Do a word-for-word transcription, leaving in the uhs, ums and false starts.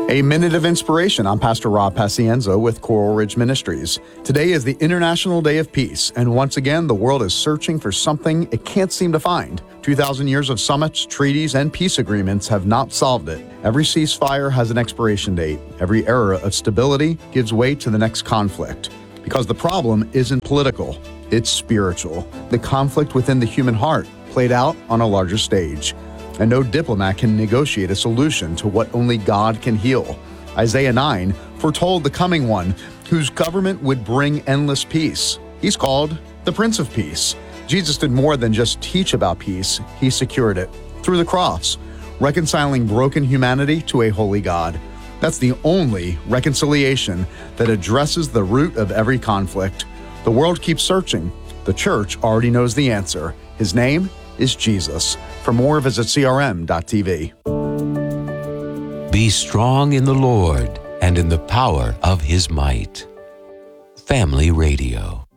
A Minute of Inspiration. I'm Pastor Rob Pacienzo with Coral Ridge Ministries. Today is the International Day of Peace, and once again, the world is searching for something it can't seem to find. two thousand years of summits, treaties, and peace agreements have not solved it. Every ceasefire has an expiration date. Every era of stability gives way to the next conflict. Because the problem isn't political, it's spiritual. The conflict within the human heart, played out on a larger stage. And no diplomat can negotiate a solution to what only God can heal. Isaiah nine foretold the coming one, whose government would bring endless peace. He's called the Prince of Peace. Jesus did more than just teach about peace. He secured it through the cross, reconciling broken humanity to a holy God. That's the only reconciliation that addresses the root of every conflict. The world keeps searching. The church already knows the answer. His name is Jesus. For more, visit C R M dot T V. Be strong in the Lord and in the power of His might. Family Radio.